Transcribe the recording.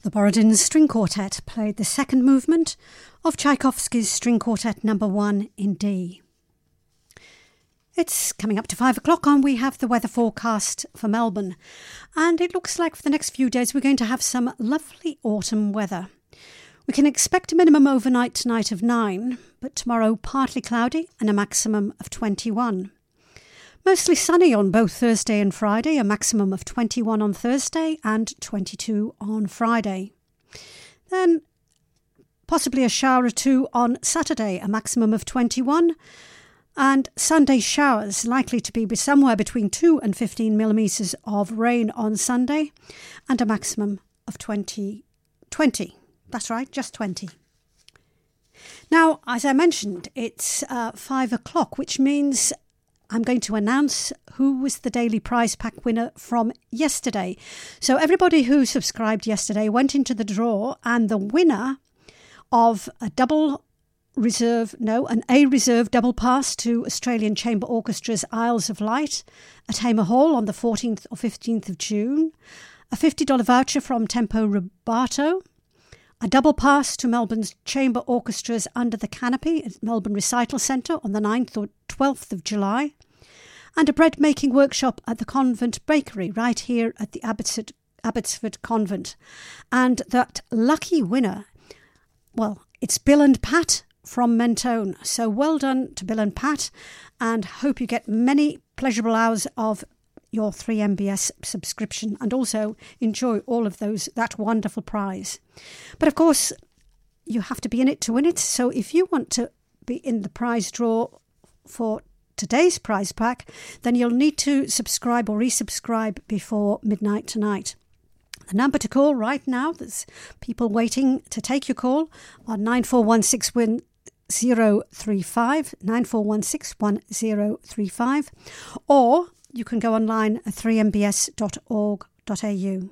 The Borodin String Quartet played the second movement of Tchaikovsky's String Quartet No. 1 in D. It's coming up to 5 o'clock and we have the weather forecast for Melbourne. And it looks like for the next few days we're going to have some lovely autumn weather. We can expect a minimum overnight tonight of 9, but tomorrow partly cloudy and a maximum of 21. Mostly sunny on both Thursday and Friday, a maximum of 21 on Thursday and 22 on Friday. Then possibly a shower or two on Saturday, a maximum of 21. And Sunday showers likely to be somewhere between 2 and 15 millimetres of rain on Sunday and a maximum of 20. That's right, just 20. Now, as I mentioned, it's 5 o'clock, which means I'm going to announce who was the daily prize pack winner from yesterday. So everybody who subscribed yesterday went into the draw, and the winner of an A reserve double pass to Australian Chamber Orchestra's Isles of Light at Hamer Hall on the 14th or 15th of June, a $50 voucher from Tempo Rubato, a double pass to Melbourne's Chamber Orchestra's Under the Canopy at Melbourne Recital Centre on the 9th or 12th of July, and a bread-making workshop at the Convent Bakery right here at the Abbotsford Convent. And that lucky winner, well, it's Bill and Pat from Mentone. So well done to Bill and Pat, and hope you get many pleasurable hours of your 3MBS subscription and also enjoy all of that wonderful prize. But of course, you have to be in it to win it. So if you want to be in the prize draw for today's prize pack, then you'll need to subscribe or resubscribe before midnight tonight. The number to call right now, there's people waiting to take your call, on 94161035, 94161035, or you can go online at 3mbs.org.au.